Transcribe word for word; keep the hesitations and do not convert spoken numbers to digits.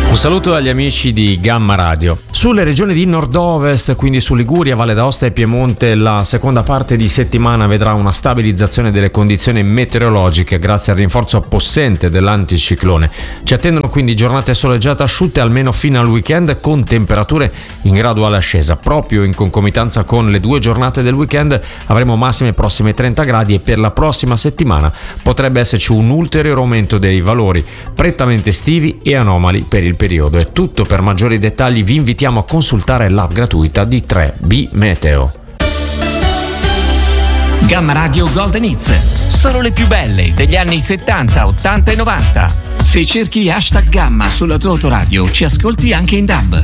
Un saluto agli amici di Gamma Radio. Sulle regioni di nord-ovest, quindi su Liguria, Valle d'Aosta e Piemonte, la seconda parte di settimana vedrà una stabilizzazione delle condizioni meteorologiche grazie al rinforzo possente dell'anticiclone. Ci attendono quindi giornate soleggiate asciutte almeno fino al weekend, con temperature in graduale ascesa. Proprio in concomitanza con le due giornate del weekend avremo massime prossime ai trenta gradi, e per la prossima settimana potrebbe esserci un ulteriore aumento dei valori prettamente estivi e anomali per il periodo. È tutto. Per maggiori dettagli vi invitiamo a consultare l'app gratuita di tre B Meteo. Gamma Radio Golden Hits, solo le più belle degli anni settanta, ottanta e novanta. Se cerchi hashtag Gamma sulla tua autoradio, ci ascolti anche in D A B.